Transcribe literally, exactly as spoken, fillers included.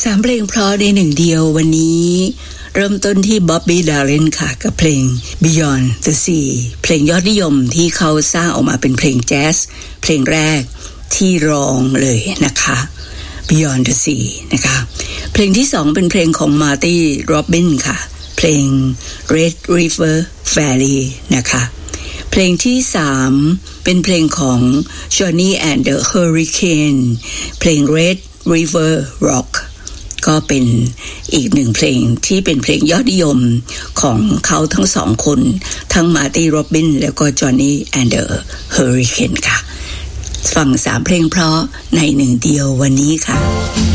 ามเพลงเพราะในหนึ่งเดียววันนี้เริ่มต้นที่บ๊อบบี้ดารินค่ะกับเพลง Beyond the Sea เพลงยอดนิยมที่เขาสร้างออกมาเป็นเพลงแจ๊สเพลงแรกที่ร้องเลยนะคะ Beyond the Sea นะคะเพลงที่สองเป็นเพลงของ Marty Robbins ค่ะเพลง Red River Valley นะคะเพลงที่สามเป็นเพลงของ Johnny and the Hurricane เพลง Red River Rock ก็เป็นอีกหนึ่งเพลงที่เป็นเพลงยอดนิยมของเขาทั้งสองคนทั้ง Marty Robbins แล้วก็ Johnny and the Hurricane ค่ะฟังสามเพลงเพราะในหนึ่งเดียววันนี้ค่ะ